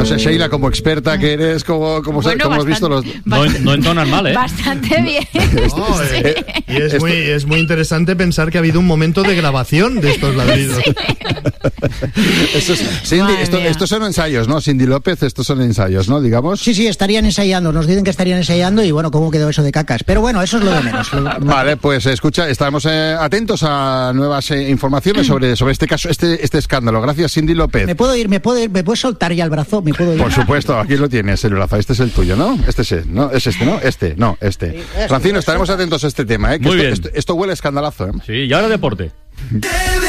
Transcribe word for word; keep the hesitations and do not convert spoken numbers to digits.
sé, Sheila, como experta que eres, como, como, bueno, como hemos visto los... No, no entonan mal, ¿eh? Bastante bien. No, eh, y es muy, es muy interesante pensar que ha habido un momento de grabación de estos ladridos. Sí. Esto es, Cindy, esto, estos son ensayos, ¿no? Cindy López, estos son ensayos, ¿no? Digamos. Sí, sí, estarían ensayando, nos dicen que estarían ensayando y bueno, ¿cómo quedó eso de cacas? Pero bueno, eso es lo de menos. Vale, pues escucha, estaremos eh, atentos a nuevas eh, informaciones sobre, sobre este caso, este, este escándalo. Gracias, Cindy López. ¿Me puedo ir? ¿Me puedo ir? ¿Me puedes soltar ya el brazo? ¿Me puedo ir? Por supuesto, aquí lo tienes, el brazo. Este es el tuyo, ¿no? Este es, ¿no? Es este, ¿no? Este, no, este. Sí, eso, Francino, eso. estaremos atentos a este tema, ¿eh? Que Muy esto, bien. Esto, esto huele a escandalazo, ¿eh? Sí, y ahora deporte.